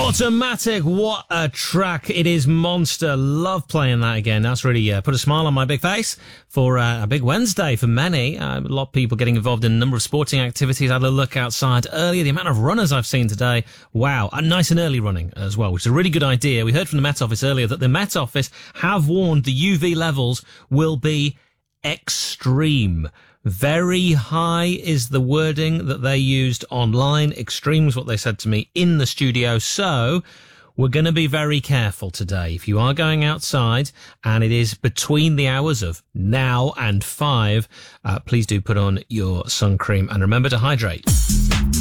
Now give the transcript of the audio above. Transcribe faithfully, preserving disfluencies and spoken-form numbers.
Automatic, what a track. It is monster. Love playing that again. That's really uh, put a smile on my big face for uh, a big Wednesday for many. Uh, a lot of people getting involved in a number of sporting activities. I had a look outside earlier. The amount of runners I've seen today. Wow. And nice and early running as well, which is a really good idea. We heard from the Met Office earlier that the Met Office have warned the U V levels will be extreme. Very high is the wording that they used online. Extreme is what they said to me in the studio. So we're going to be very careful today. If you are going outside and it is between the hours of now and five, uh, please do put on your sun cream and remember to hydrate.